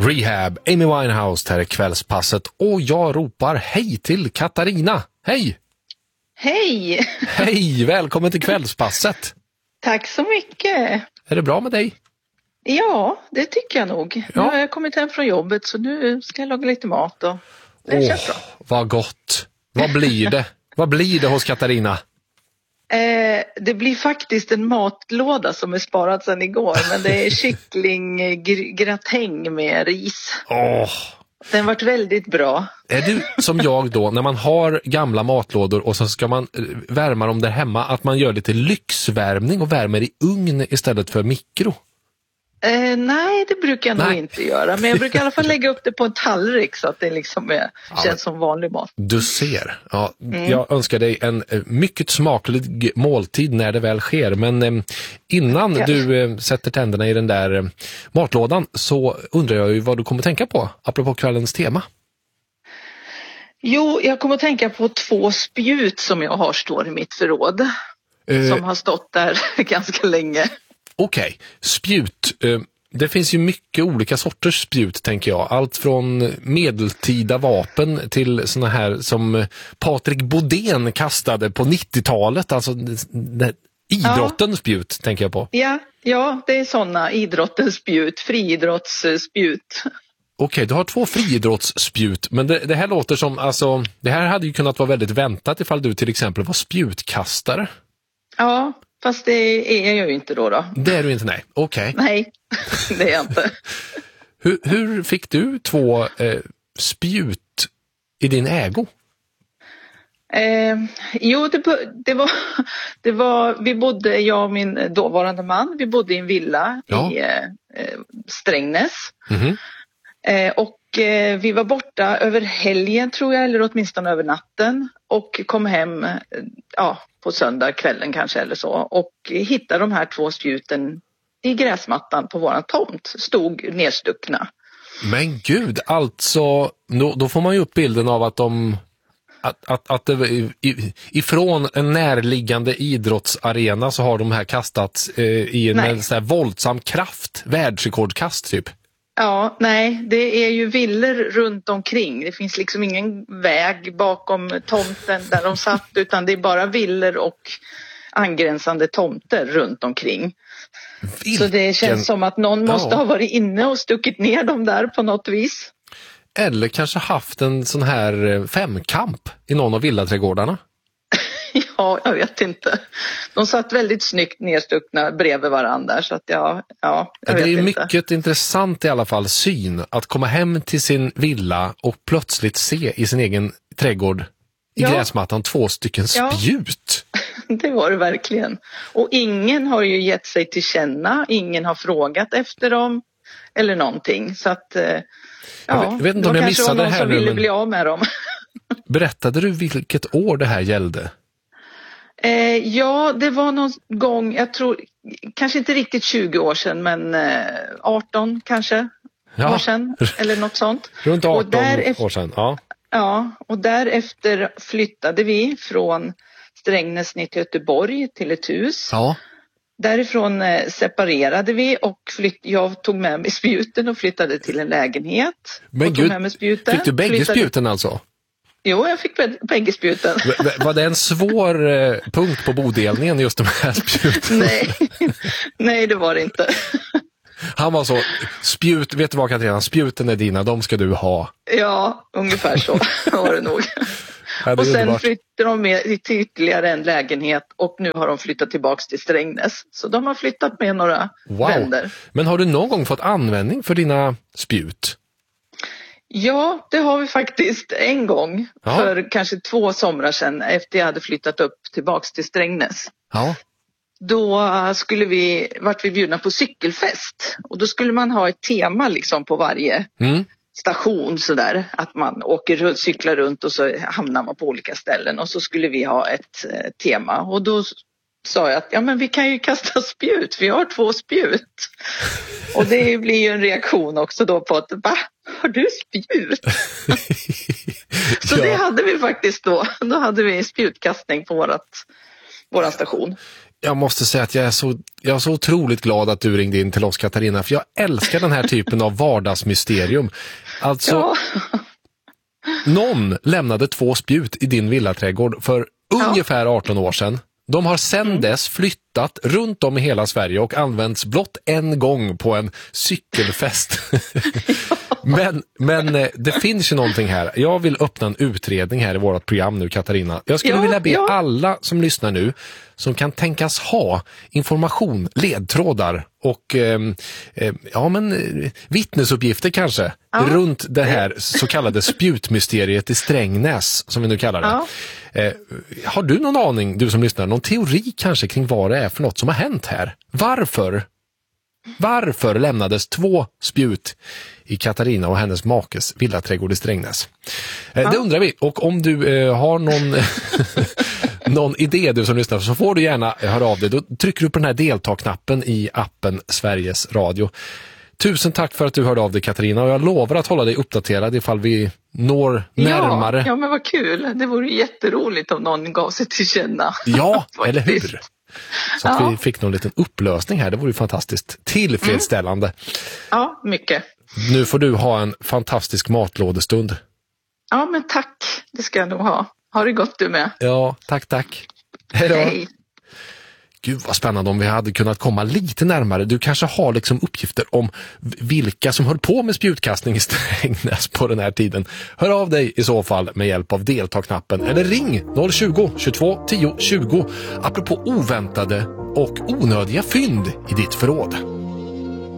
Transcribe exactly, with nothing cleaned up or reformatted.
Rehab, Amy Winehouse, här är kvällspasset och jag ropar hej till Katarina. Hej! Hej! Hej, välkommen till kvällspasset. Tack så mycket. Är det bra med dig? Ja, det tycker jag nog. Ja. Nu har jag kommit hem från jobbet så nu ska jag laga lite mat och det Åh, känns bra. vad gott. Vad blir det? Vad blir det hos Katarina? Eh, det blir faktiskt en matlåda som är sparad sedan igår, men det är kycklinggratäng med ris. Åh. Den varit väldigt bra. Är du som jag då, när man har gamla matlådor och så ska man värma dem där hemma, att man gör lite lyxvärmning och värmer i ugn istället för mikro? Eh, nej, det brukar jag nog Nej. inte göra. Men jag brukar i alla fall lägga upp det på en tallrik så att det liksom är, Ja, känns som vanlig mat. Du ser. Ja, Mm. Jag önskar dig en eh, mycket smaklig måltid när det väl sker. Men eh, innan Tackar. du eh, sätter tänderna i den där eh, matlådan så undrar jag ju vad du kommer tänka på, apropå kvällens tema. Jo, jag kommer att tänka på två spjut som jag har står i mitt förråd. Eh, Som har stått där ganska länge. Okej, spjut. Eh, Det finns ju mycket olika sorters spjut, tänker jag. Allt från medeltida vapen till såna här som Patrik Bodén kastade på nittiotalet. Alltså det, idrottens ja. spjut, tänker jag på. Ja, ja, det är såna idrottens spjut, friidrottsspjut. Okej, du har två friidrottsspjut, men det, det här låter som, alltså, det här hade ju kunnat vara väldigt väntat ifall du till exempel var spjutkastare. Ja, fast det är jag ju inte då då. Det är du inte, nej. Okej. Nej, det är jag inte. Hur, hur fick du två eh, spjut i din ägo? Eh, jo, det, det, var, det var, vi bodde, jag och min dåvarande man, vi bodde i en villa Ja. i eh, Strängnäs. Mhm. Eh, och eh, vi var borta över helgen tror jag, eller åtminstone över natten. Och kom hem eh, ja, på söndag kvällen kanske eller så. Och hittade de här två spjuten i gräsmattan på våran tomt. Stod nedstuckna. Men gud, alltså, då, då får man ju upp bilden av att de... Att, att, att det, i, ifrån en närliggande idrottsarena så har de här kastats eh, i en, en sån här våldsam kraft. Världsrekordkast typ. Ja, nej, det är ju villor runt omkring. Det finns liksom ingen väg bakom tomten där de satt, utan det är bara villor och angränsande tomter runt omkring. Vilken... Så det känns som att någon måste ja. ha varit inne och stuckit ner dem där på något vis. Eller kanske haft en sån här femkamp i någon av villaträdgårdarna. Ja, jag vet inte. De satt väldigt snyggt nedstuckna bredvid varandra, så att ja, ja jag det vet är inte. mycket intressant i alla fall syn att komma hem till sin villa och plötsligt se i sin egen trädgård i Ja. gräsmattan två stycken Ja. spjut. Det var det verkligen. Och ingen har ju gett sig till känna, ingen har frågat efter dem eller någonting. Så att, ja, jag vet, vet inte om det jag kanske var missade någon det här som nu, ville men... bli av med dem. Berättade du vilket år det här gällde? Eh, ja, det var någon gång, jag tror, kanske inte riktigt tjugo år sedan, men eh, arton kanske Ja. år sedan, eller något sånt. Runt arton Och därefter, år sedan, ja. Ja, och därefter flyttade vi från Strängnäs ner till Göteborg till ett hus. Ja. Därifrån eh, separerade vi och flytt, jag tog med mig spjuten och flyttade till en lägenhet. Men och tog gud, med mig spjuten, fick du bägge flyttade... spjuten alltså? Jo, jag fick bägge spjuten. V- var det en svår eh, punkt på bodelningen just de här spjuten? Nej. Nej, det var det inte. Han var så, spjut, vet du vad Katarina, spjuten är dina, de ska du ha. Ja, ungefär så var det nog. Ja, det Och är sen underbart. flyttade de med till ytterligare en lägenhet och nu har de flyttat tillbaks till Strängnäs. Så de har flyttat med några Wow. vänner. Men har du någon gång fått användning för dina spjut? Ja, det har vi faktiskt en gång. Ja. För kanske två somrar sedan efter jag hade flyttat upp tillbaks till Strängnäs. Ja. Då skulle vi, vart vi bjudna på cykelfest. Och då skulle man ha ett tema liksom på varje Mm. station sådär. Att man åker runt, cyklar runt och så hamnar man på olika ställen. Och så skulle vi ha ett eh, tema. Och då sa jag att ja, men vi kan ju kasta spjut. Vi har två spjut. Och det blir ju en reaktion också då på att va? Har du spjut? Så Ja. det hade vi faktiskt då. Då hade vi spjutkastning på vårat, våran station. Jag måste säga att jag är, så, jag är så otroligt glad att du ringde in till oss, Katarina, för jag älskar den här typen av vardagsmysterium. Alltså, ja. Någon lämnade två spjut i din villaträdgård för ja. ungefär arton år sedan. De har sedan mm. dess flyttat runt om i hela Sverige och använts blott en gång på en cykelfest. men, men det finns ju någonting här. Jag vill öppna en utredning här i vårt program nu, Katarina. Jag skulle ja, vilja be ja. alla som lyssnar nu, som kan tänkas ha information, ledtrådar och eh, eh, ja, men, eh, vittnesuppgifter kanske ja. runt det här så kallade spjutmysteriet i Strängnäs, som vi nu kallar det. Ja. Eh, har du någon aning, du som lyssnar, någon teori kanske kring vad det är för något som har hänt här? Varför? Varför lämnades två spjut i Katarina och hennes makes villaträdgård i Strängnäs? Eh, ja. Det undrar vi. Och om du eh, har någon, någon idé, du som lyssnar, så får du gärna höra av dig. Då trycker du på den här delta-knappen i appen Sveriges Radio. Tusen tack för att du hörde av dig, Katarina, och jag lovar att hålla dig uppdaterad ifall vi når närmare. Ja, ja men vad kul. Det vore jätteroligt om någon gav sig till känna. Ja, eller hur? Så att ja. vi fick någon liten upplösning här. Det vore ju fantastiskt tillfredsställande. Mm. Ja, mycket. Nu får du ha en fantastisk matlådestund. Ja, men tack. Det ska jag nog ha. Har det gott du med? Ja, tack, tack. Hej då. Hej. Gud vad spännande om vi hade kunnat komma lite närmare. Du kanske har liksom uppgifter om vilka som höll på med spjutkastning i Strängnäs på den här tiden. Hör av dig i så fall med hjälp av delta-knappen eller ring noll tjugo, tjugotvå, tio, tjugo apropå oväntade och onödiga fynd i ditt förråd.